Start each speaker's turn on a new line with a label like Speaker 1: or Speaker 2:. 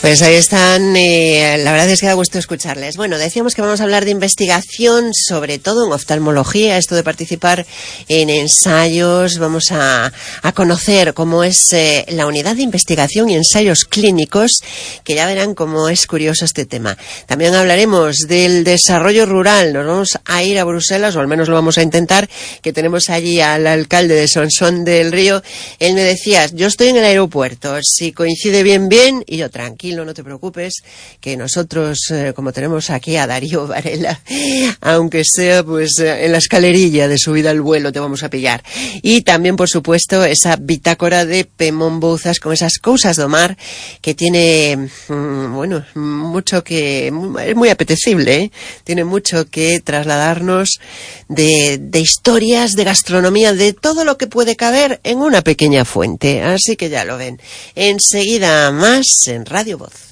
Speaker 1: Pues ahí están, la verdad es que da gusto escucharles. Bueno, decíamos que vamos a hablar de investigación, sobre todo en oftalmología, esto de participar en ensayos. Vamos a conocer cómo es la unidad de investigación y ensayos clínicos, que ya verán cómo es curioso este tema. También hablaremos del desarrollo rural. Nos vamos a ir a Bruselas, o al menos lo vamos a intentar, que tenemos allí al alcalde de Sonsón del Río. Él me decía, yo estoy en el aeropuerto, si coincide bien, y yo, tranquilo, no te preocupes, que nosotros, como tenemos aquí a Darío Varela, aunque sea pues en la escalerilla de subida al vuelo, te vamos a pillar. Y también, por supuesto, esa bitácora de Pemón Bouzas con esas cosas do mar, que tiene, bueno, mucho que, es muy apetecible, tiene mucho que trasladarnos de historias, de gastronomía, de todo lo que puede caber en una pequeña fuente. Así que ya lo ven. Enseguida más en Radio Voz.